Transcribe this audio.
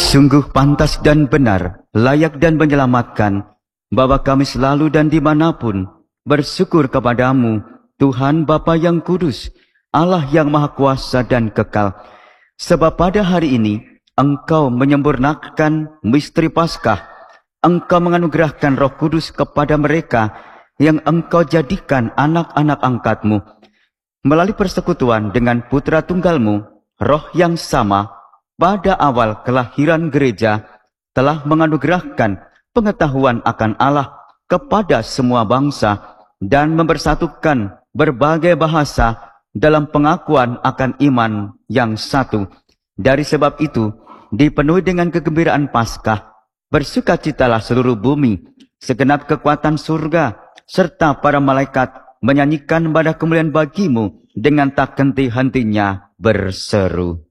Sungguh pantas dan benar, layak dan menyelamatkan, bahwa kami selalu dan dimanapun bersyukur kepadamu, Tuhan Bapa yang kudus, Allah yang maha kuasa dan kekal. Sebab pada hari ini, Engkau menyempurnakan misteri Paskah. Engkau menganugerahkan Roh Kudus kepada mereka yang Engkau jadikan anak-anak angkat-Mu. Melalui persekutuan dengan Putra Tunggal-Mu, Roh yang sama, pada awal kelahiran gereja, telah menganugerahkan pengetahuan akan Allah kepada semua bangsa dan mempersatukan berbagai bahasa dalam pengakuan akan iman yang satu. Dari sebab itu, dipenuhi dengan kegembiraan Paskah, bersukacitalah seluruh bumi, segenap kekuatan surga, serta para malaikat menyanyikan pada kemuliaan bagimu dengan tak henti-hentinya berseru.